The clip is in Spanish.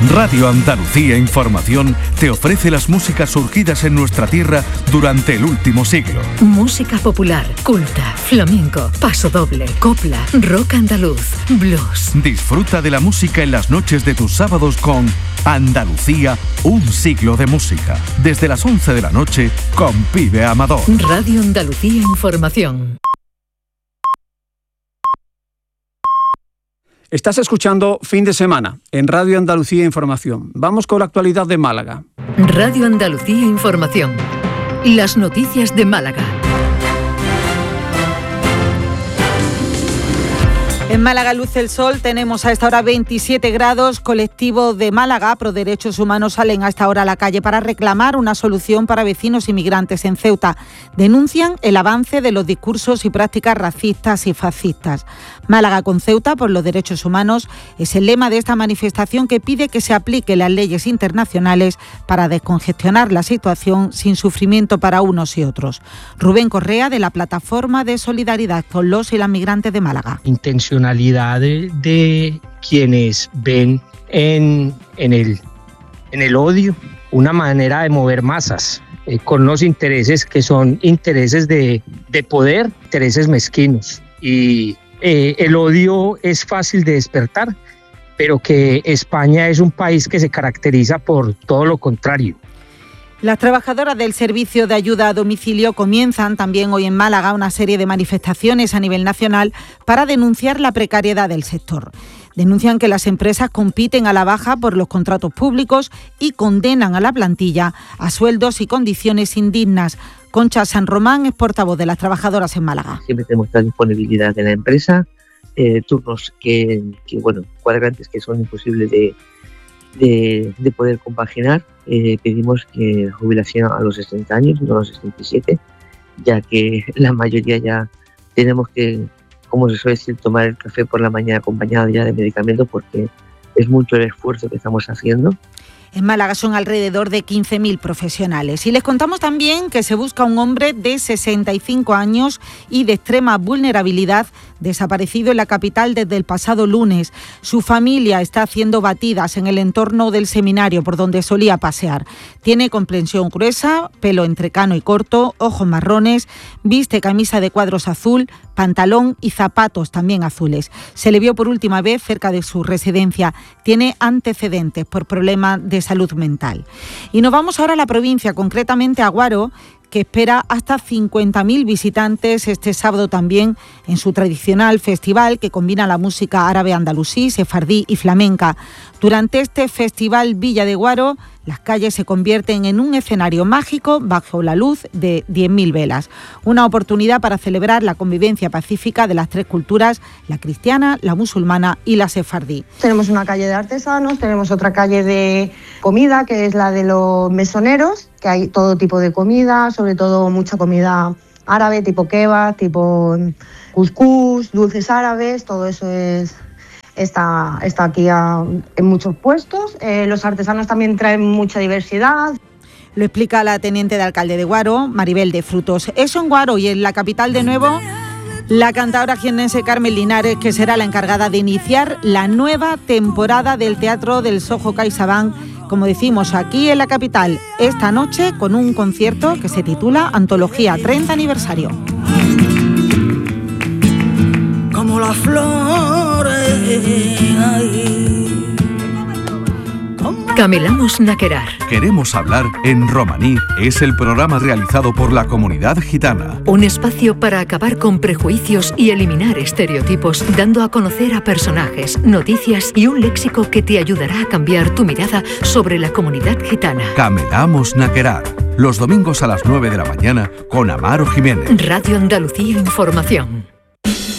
Radio Andalucía Información te ofrece las músicas surgidas en nuestra tierra durante el último siglo. Música popular, culta, flamenco, pasodoble, copla, rock andaluz, blues. Disfruta de la música en las noches de tus sábados con Andalucía, un siglo de música. Desde las 11 de la noche con Pibe Amador. Radio Andalucía Información. Estás escuchando Fin de Semana en Radio Andalucía Información. Vamos con la actualidad de Málaga. Radio Andalucía Información. Las noticias de Málaga. En Málaga luce el sol, tenemos a esta hora 27 grados. Colectivo de Málaga Pro Derechos Humanos salen a esta hora a la calle para reclamar una solución para vecinos inmigrantes en Ceuta. Denuncian el avance de los discursos y prácticas racistas y fascistas. Málaga con Ceuta por los derechos humanos es el lema de esta manifestación que pide que se apliquen las leyes internacionales para descongestionar la situación sin sufrimiento para unos y otros. Rubén Correa, de la Plataforma de Solidaridad con los y las Migrantes de Málaga. De quienes ven en el odio una manera de mover masas con unos intereses que son intereses de poder, intereses mezquinos. Y el odio es fácil de despertar, pero que España es un país que se caracteriza por todo lo contrario. Las trabajadoras del Servicio de Ayuda a Domicilio comienzan también hoy en Málaga una serie de manifestaciones a nivel nacional para denunciar la precariedad del sector. Denuncian que las empresas compiten a la baja por los contratos públicos y condenan a la plantilla a sueldos y condiciones indignas. Concha San Román es portavoz de las trabajadoras en Málaga. Siempre tenemos la disponibilidad de la empresa, turnos cuadrantes que son imposibles de poder compaginar. Pedimos que jubilación a los 60 años, no a los 67, ya que la mayoría ya tenemos que, como se suele decir, tomar el café por la mañana acompañado ya de medicamentos, porque es mucho el esfuerzo que estamos haciendo. En Málaga son alrededor de 15.000 profesionales. Y les contamos también que se busca un hombre de 65 años y de extrema vulnerabilidad desaparecido en la capital desde el pasado lunes. Su familia está haciendo batidas en el entorno del seminario por donde solía pasear. Tiene complexión gruesa, pelo entrecano y corto, ojos marrones, viste camisa de cuadros azul, pantalón y zapatos también azules. Se le vio por última vez cerca de su residencia. Tiene antecedentes por problemas de salud mental. Y nos vamos ahora a la provincia, concretamente a Guaro, que espera hasta 50.000 visitantes este sábado también en su tradicional festival que combina la música árabe andalusí, sefardí y flamenca. Durante este festival Villa de Guaro, las calles se convierten en un escenario mágico bajo la luz de 10.000 velas. Una oportunidad para celebrar la convivencia pacífica de las tres culturas, la cristiana, la musulmana y la sefardí. Tenemos una calle de artesanos, tenemos otra calle de comida, que es la de los mesoneros, que hay todo tipo de comida, sobre todo mucha comida árabe, tipo kebab, tipo cuscús, dulces árabes, todo eso está aquí en muchos puestos. Los artesanos también traen mucha diversidad. Lo explica la teniente de alcalde de Guaro, Maribel de Frutos. Eso en Guaro, y en la capital de nuevo, la cantadora jiennense Carmen Linares, que será la encargada de iniciar la nueva temporada del Teatro del Soho CaixaBank, como decimos aquí en la capital, esta noche con un concierto que se titula Antología 30 aniversario. Como las flores. Camelamos Naquerar. Queremos hablar en romaní. Es el programa realizado por la comunidad gitana. Un espacio para acabar con prejuicios y eliminar estereotipos, dando a conocer a personajes, noticias y un léxico que te ayudará a cambiar tu mirada sobre la comunidad gitana. Camelamos Naquerar. Los domingos a las 9 de la mañana con Amaro Jiménez. Radio Andalucía Información.